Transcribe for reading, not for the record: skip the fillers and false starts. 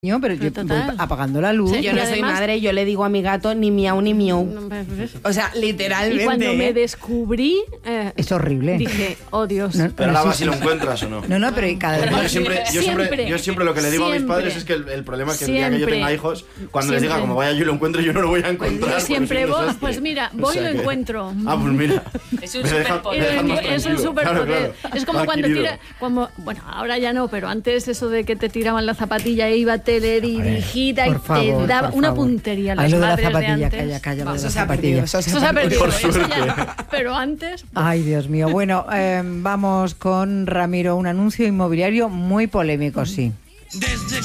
Pero yo voy apagando la luz. Sí, yo no soy madre, yo le digo a mi gato ni miau ni miau. O sea, literalmente. Y cuando me descubrí... es horrible. Dije, oh Dios. Pero ahora vas si lo encuentras o no. No, pero cada vez... Yo siempre lo que le digo a mis padres es que el problema es que el día que yo tenga hijos, cuando les diga como vaya yo y lo encuentro, yo no lo voy a encontrar. Yo siempre voy, pues mira, voy y lo encuentro. Ah, pues mira. Es un superpoder. Es un superpoder. Claro. Es como cuando tira... Bueno, ahora ya no, pero antes eso de que te tiraban la zapatilla e iba teledirigida y te daba una puntería a las madres de antes. Calla, lo de la zapatilla. Eso se ha perdido. Por suerte. Pero antes... Ay, Dios mío. Bueno, vamos con Ramiro, un anuncio inmobiliario muy polémico, sí.